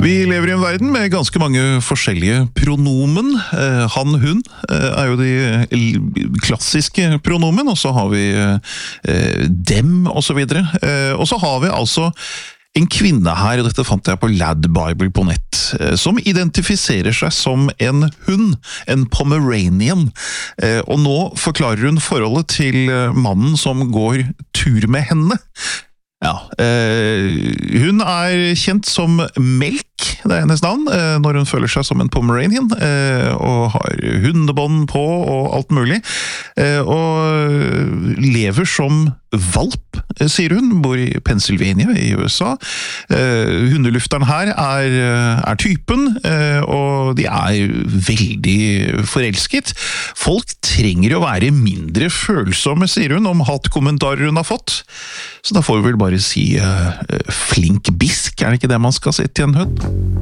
Vi lever i en verden med ganske mange forskjellige pronomen. Han, hun er jo de klassiske pronomen, og så har vi dem, og så videre. Og så har vi altså en kvinne her, og dette fant jeg på Lad Bible på nett, som identifiserer seg som en hund, en Pomeranian. Og nå forklarer hun forholdet til mannen som går tur med henne. Ja, hun er kjent som Melk, det er hennes navn, når hun føler seg som en Pomeranian, og har hundebånd på og alt mulig, og lever som valp, sier hun, bor i Pennsylvania i USA. Hundelufteren her er typen, og de er veldig forelsket. Folk trenger å være mindre følsomme, sier hun, om hatkommentarer hun har fått. Så da får vi vel bare si flink bisk, er det ikke det man skal si til en hund?